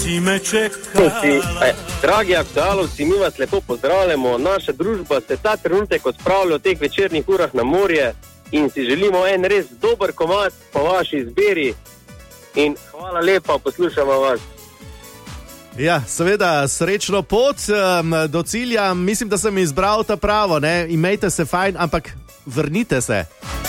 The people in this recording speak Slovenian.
Dragi aktualovci, mi vas lepo pozdravljamo. Naša družba se ta trenutek odpravlja v teh večernih urah na morje in si želimo en res dober komad po vaši izbiri. In hvala lepa, poslušamo vas. Ja, seveda, srečno pot do cilja. Mislim, da sem izbral ta pravo, ne? Imejte se fajn, ampak vrnite se.